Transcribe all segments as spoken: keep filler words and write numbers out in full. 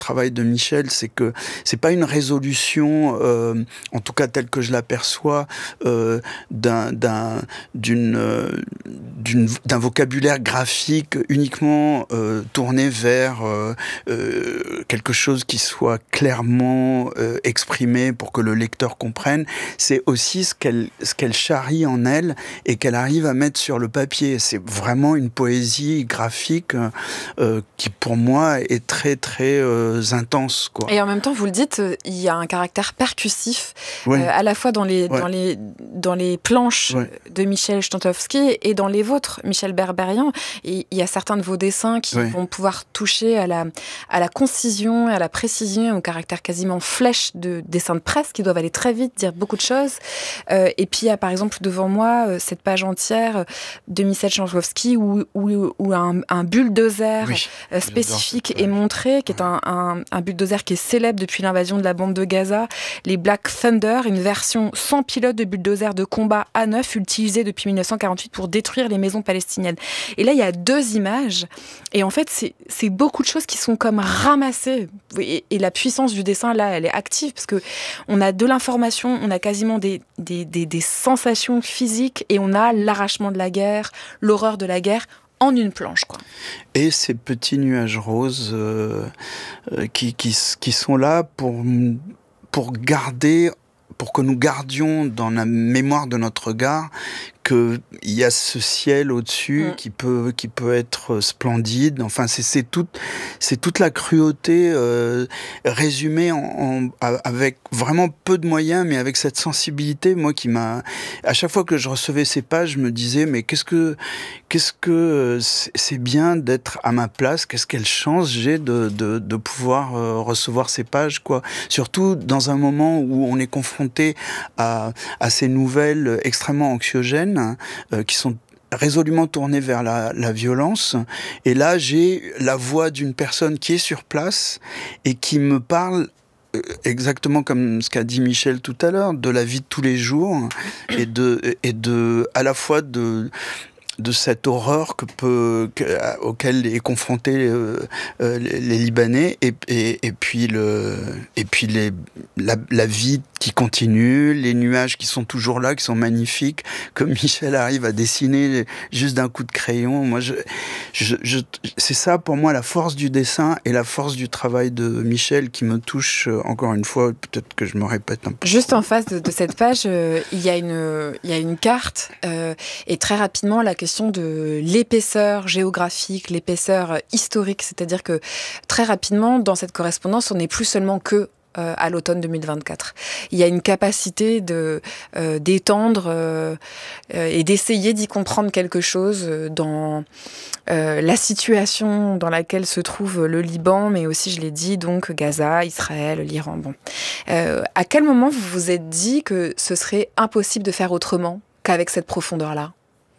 travail de Michel, c'est que c'est pas une résolution, euh, en tout cas telle que je l'aperçois, euh, d'un, d'un, d'une, euh, d'une, d'un vocabulaire graphique uniquement euh, tourné vers euh, euh, quelque chose qui soit clairement euh, exprimé pour que le lecteur comprenne. C'est aussi ce qu'elle, ce qu'elle charrie en elle et qu'elle arrive à mettre sur le papier. C'est vraiment une poésie graphique euh, qui, pour moi, est très très euh, intense, quoi. Et en même temps, vous le dites, il y a un caractère percussif, ouais. euh, à la fois dans les, ouais. dans les, dans les planches ouais. de Michel Chantowski et dans les vôtres, Michel Berberian. Et il y a certains de vos dessins qui ouais. vont pouvoir toucher à la, à la concision, à la précision, au caractère quasiment flèche de dessins de presse qui doivent aller très vite, dire beaucoup de choses. Euh, et puis il y a par exemple devant moi cette page entière de Michel Chantowski où, où, où un, un bulldozer oui. spécifique est montré, qui est un, un Un, un bulldozer qui est célèbre depuis l'invasion de la bande de Gaza, les Black Thunder, une version sans pilote de bulldozer de combat A neuf utilisée depuis dix-neuf cent quarante-huit pour détruire les maisons palestiniennes. Et là, il y a deux images, et en fait, c'est, c'est beaucoup de choses qui sont comme ramassées. Et, et la puissance du dessin, là, elle est active, parce qu'on a de l'information, on a quasiment des, des, des, des sensations physiques, et on a l'arrachement de la guerre, l'horreur de la guerre, en une planche, quoi. Et ces petits nuages roses euh, euh, qui, qui, qui sont là pour, pour garder, pour que nous gardions dans la mémoire de notre regard qu'il y a ce ciel au-dessus mmh. qui peut, qui peut être splendide. Enfin, c'est, c'est, tout, c'est toute la cruauté euh, résumée en, en, avec vraiment peu de moyens, mais avec cette sensibilité, moi, qui m'a... À chaque fois que je recevais ces pages, je me disais, mais qu'est-ce que, qu'est-ce que c'est, c'est bien d'être à ma place, qu'est-ce quelle chance j'ai de, de, de pouvoir euh, recevoir ces pages, quoi. Surtout dans un moment où on est confronté à, à ces nouvelles extrêmement anxiogènes, Euh, qui sont résolument tournés vers la, la violence. Et là, j'ai la voix d'une personne qui est sur place et qui me parle euh, exactement comme ce qu'a dit Michel tout à l'heure, de la vie de tous les jours et de, et de à la fois de de cette horreur que peut, que, auquel est confronté euh, euh, les, les Libanais et, et, et puis, le, et puis les, la, la vie qui continue, les nuages qui sont toujours là, qui sont magnifiques, que Michel arrive à dessiner juste d'un coup de crayon. Moi, je, je, je, c'est ça pour moi la force du dessin et la force du travail de Michel qui me touche encore une fois. Peut-être que je me répète un peu. Juste en face de, de cette page, euh, il y a une, il y a une carte euh, et très rapidement la question de l'épaisseur géographique, l'épaisseur historique, c'est-à-dire que très rapidement dans cette correspondance, on n'est plus seulement que Euh, à l'automne deux mille vingt-quatre. Il y a une capacité de, euh, d'étendre euh, euh, et d'essayer d'y comprendre quelque chose dans euh, la situation dans laquelle se trouve le Liban, mais aussi, je l'ai dit, donc Gaza, Israël, l'Iran. Bon. Euh, à quel moment vous vous êtes dit que ce serait impossible de faire autrement qu'avec cette profondeur-là ?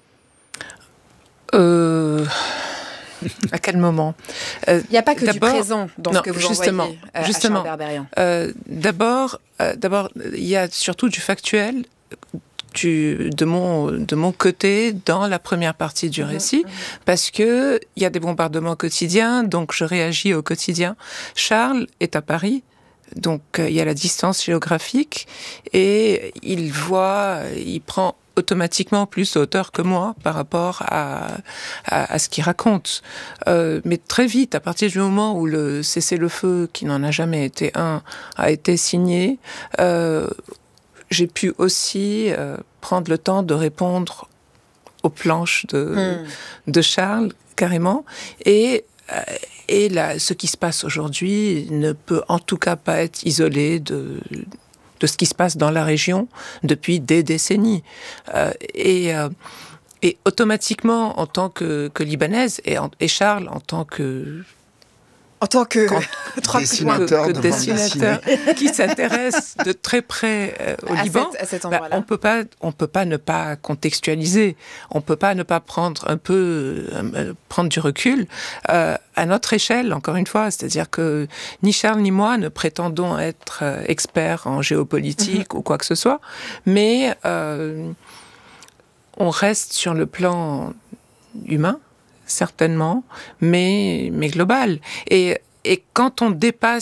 Euh... À quel moment ? Il euh, n'y a pas que du présent dans non, ce que vous justement, envoyez à, justement, à Charles Berberian. Euh, d'abord, euh, d'abord, il y a surtout du factuel du, de, mon, de mon côté dans la première partie du récit, mmh. parce qu'il y a des bombardements quotidiens, donc je réagis au quotidien. Charles est à Paris. Donc, euh, il y a la distance géographique et il voit, il prend automatiquement plus hauteur que moi par rapport à, à, à ce qu'il raconte. Euh, mais très vite, à partir du moment où le cessez-le-feu, qui n'en a jamais été un, a été signé, euh, j'ai pu aussi euh, prendre le temps de répondre aux planches de, mmh. de Charles, carrément. Et Et là, ce qui se passe aujourd'hui ne peut en tout cas pas être isolé de, de ce qui se passe dans la région depuis des décennies. Euh, et, euh, et automatiquement, en tant que, que Libanaise, et, en, et Charles en tant que... En tant que Quand, dessinateur, que, que dessinateur qui s'intéresse de très près euh, au à Liban, cette, à cet bah, on peut pas, on peut pas ne pas contextualiser, on peut pas ne pas prendre un peu, euh, prendre du recul euh, à notre échelle. Encore une fois, c'est-à-dire que ni Charles ni moi ne prétendons être euh, experts en géopolitique mm-hmm. ou quoi que ce soit, mais euh, on reste sur le plan humain. Certainement, mais, mais global. Et et quand on dépasse